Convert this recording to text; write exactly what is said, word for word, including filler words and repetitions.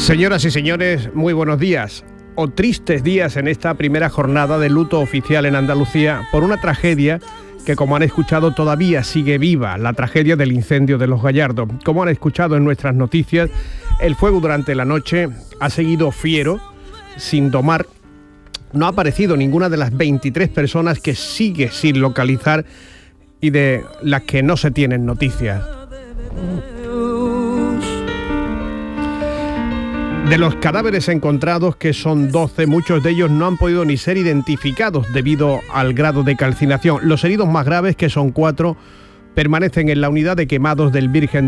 Señoras y señores, muy buenos días, o tristes días en esta primera jornada de luto oficial en Andalucía por una tragedia que, como han escuchado, todavía sigue viva, la tragedia del incendio de Los Gallardos. Como han escuchado en nuestras noticias, el fuego durante la noche ha seguido fiero, sin domar. No ha aparecido ninguna de las veintitrés personas que sigue sin localizar y de las que no se tienen noticias. De los cadáveres encontrados, que son doce, muchos de ellos no han podido ni ser identificados debido al grado de calcinación. Los heridos más graves, que son cuatro, permanecen en la unidad de quemados del Virgen